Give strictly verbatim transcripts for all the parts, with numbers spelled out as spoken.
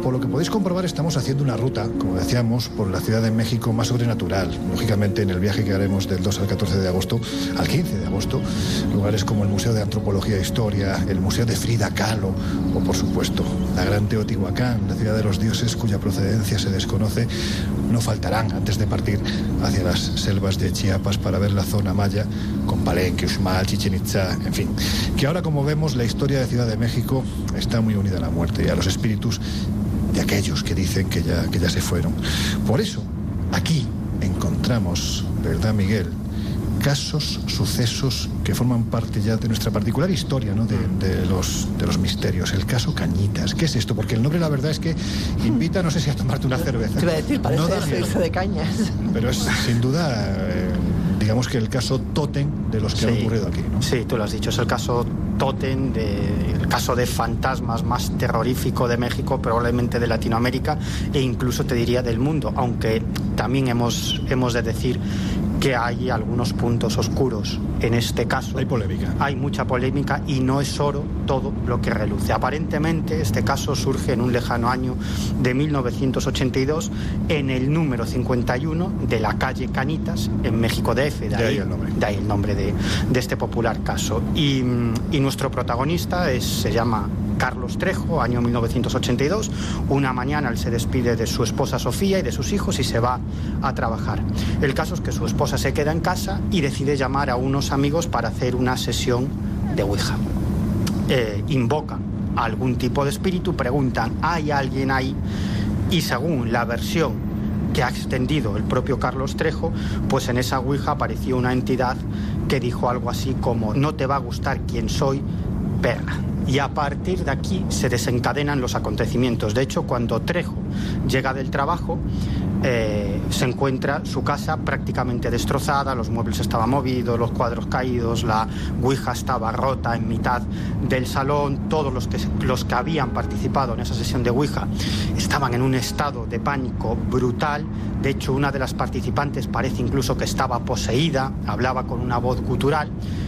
por lo que podéis comprobar, estamos haciendo una ruta, como decíamos, por la Ciudad de México más sobrenatural. Lógicamente, en el viaje que haremos del dos al catorce de agosto, al quince de agosto, lugares como el Museo de Antropología e Historia, el Museo de Frida Kahlo, o por supuesto, la Gran Teotihuacán, la ciudad de los dioses cuya procedencia se desconoce, no faltarán antes de partir hacia las selvas de Chiapas para ver la zona maya, con Palenque, Uxmal, Chichén Itzá, en fin. Que ahora, como vemos, la historia de Ciudad de México está muy unida a la muerte y a los espíritus de aquellos que dicen que ya, que ya se fueron. Por eso, aquí encontramos, ¿verdad, Miguel?, casos, sucesos que forman parte ya de nuestra particular historia, ¿no? de, de, los, de los misterios. El caso Cañitas. ¿Qué es esto? Porque el nombre, la verdad, es que invita, no sé si a tomarte una cerveza. Te iba a decir, parece no da cerveza de cañas. Pero es, sin duda, eh, digamos que el caso tótem de los que sí, han ocurrido aquí, ¿no? Sí, tú lo has dicho, es el caso tótem, de, el caso de fantasmas más terrorífico de México, probablemente de Latinoamérica e incluso, te diría, del mundo, aunque también hemos, hemos de decir que hay algunos puntos oscuros en este caso. Hay polémica. Hay mucha polémica y no es oro todo lo que reluce. Aparentemente este caso surge en un lejano año de mil novecientos ochenta y dos en el número cincuenta y uno de la calle Cañitas en México D F. De, de ahí, ahí el nombre. De ahí el nombre de, de este popular caso. Y, y nuestro protagonista es, se llama Carlos Trejo, año mil novecientos ochenta y dos. Una mañana él se despide de su esposa Sofía y de sus hijos y se va a trabajar. El caso es que su esposa se queda en casa y decide llamar a unos amigos para hacer una sesión de Ouija. Eh, invocan a algún tipo de espíritu, preguntan, ¿hay alguien ahí? Y según la versión que ha extendido el propio Carlos Trejo, pues en esa Ouija apareció una entidad que dijo algo así como, no te va a gustar quién soy, perra. Y a partir de aquí se desencadenan los acontecimientos. De hecho, cuando Trejo llega del trabajo, eh, se encuentra su casa prácticamente destrozada, los muebles estaban movidos, los cuadros caídos, la Ouija estaba rota en mitad del salón. Todos los que, los que habían participado en esa sesión de Ouija estaban en un estado de pánico brutal. De hecho, una de las participantes parece incluso que estaba poseída, hablaba con una voz gutural.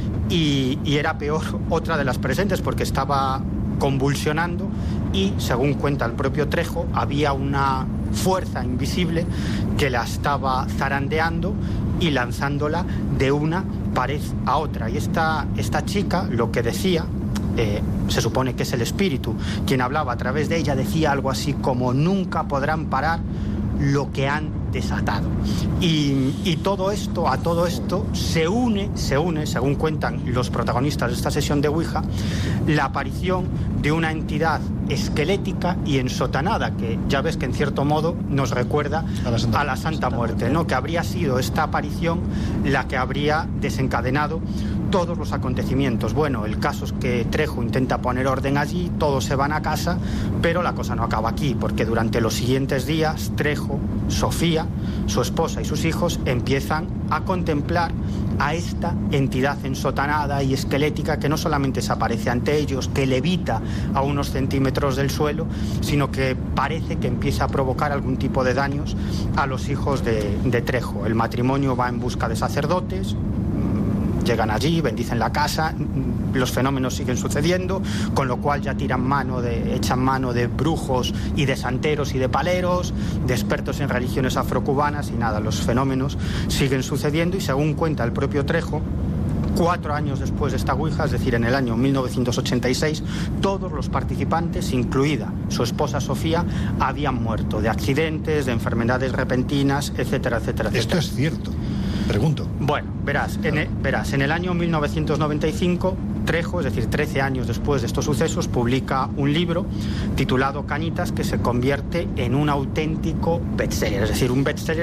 Y, y era peor otra de las presentes porque estaba convulsionando y, según cuenta el propio Trejo, había una fuerza invisible que la estaba zarandeando y lanzándola de una pared a otra. Y esta, esta chica lo que decía, eh, se supone que es el espíritu quien hablaba a través de ella, decía algo así como nunca podrán parar lo que han desatado. Y, y todo esto, a todo esto, se une, se une, según cuentan los protagonistas de esta sesión de Ouija, la aparición de una entidad esquelética y ensotanada, que ya ves que en cierto modo nos recuerda a la Santa, a la Santa Muerte, ¿no? Que habría sido esta aparición la que habría desencadenado todos los acontecimientos. Bueno, el caso es que Trejo intenta poner orden allí, todos se van a casa, pero la cosa no acaba aquí, porque durante los siguientes días Trejo, Sofía, su esposa y sus hijos empiezan a contemplar a esta entidad ensotanada y esquelética que no solamente se aparece ante ellos, que levita a unos centímetros del suelo, sino que parece que empieza a provocar algún tipo de daños a los hijos de, de Trejo. El matrimonio va en busca de sacerdotes, llegan allí, bendicen la casa, los fenómenos siguen sucediendo, con lo cual ya tiran mano de, echan mano de brujos y de santeros y de paleros, de expertos en religiones afrocubanas y nada, los fenómenos siguen sucediendo y según cuenta el propio Trejo, cuatro años después de esta Ouija, es decir, en el año mil novecientos ochenta y seis, todos los participantes, incluida su esposa Sofía, habían muerto de accidentes, de enfermedades repentinas, etcétera, etcétera, etcétera. Esto es cierto. Pregunto. Bueno, verás, en el, verás, en el año mil novecientos noventa y cinco, Trejo, es decir, trece años después de estos sucesos, publica un libro titulado Cañitas que se convierte en un auténtico bestseller, es decir, un bestseller